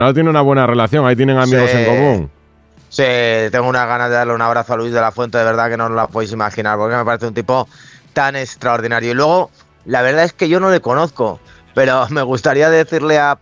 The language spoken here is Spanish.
Ahora tiene una buena relación, ahí tienen amigos en común. Sí, tengo unas ganas de darle un abrazo a Luis de la Fuente, de verdad que no os la podéis imaginar, porque me parece un tipo tan extraordinario. Y luego, la verdad es que yo no le conozco, pero me gustaría decirle a